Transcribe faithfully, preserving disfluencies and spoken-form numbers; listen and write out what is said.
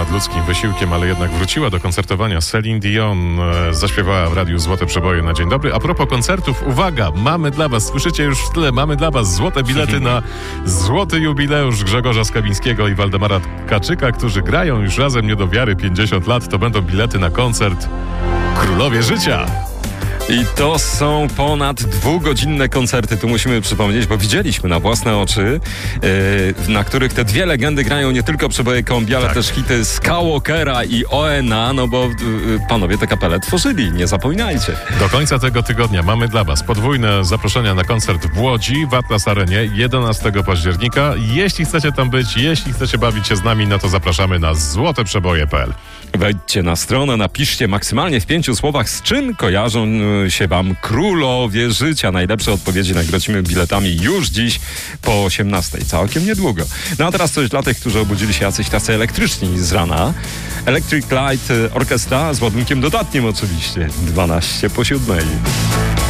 nadludzkim wysiłkiem, ale jednak wróciła do koncertowania. Celine Dion e, zaśpiewała w radiu Złote Przeboje na dzień dobry. A propos koncertów, uwaga, mamy dla was, słyszycie już w tle, mamy dla was złote bilety na złoty jubileusz Grzegorza Skawińskiego i Waldemara Kaczyka, którzy grają już razem nie do wiary pięćdziesiąt lat. To będą bilety na koncert Królowie Życia. I to są ponad dwugodzinne koncerty, tu musimy przypomnieć, bo widzieliśmy na własne oczy, yy, na których te dwie legendy grają nie tylko przeboje kombi, ale tak. też hity Skywalkera i O N A, no bo yy, panowie te kapele tworzyli, nie zapominajcie. Do końca tego tygodnia mamy dla was podwójne zaproszenia na koncert w Łodzi, w Atlas Arenie, jedenastego października. Jeśli chcecie tam być, jeśli chcecie bawić się z nami, no to zapraszamy na złoteprzeboje kropka p l. Wejdźcie na stronę, napiszcie maksymalnie w pięciu słowach, z czym kojarzą się wam Królowie Życia. Najlepsze odpowiedzi nagrodzimy biletami już dziś po osiemnastej. Całkiem niedługo. No a teraz coś dla tych, którzy obudzili się jacyś tacy elektryczni z rana. Electric Light Orchestra z ładunkiem dodatnim oczywiście. dwanaście po siódmej.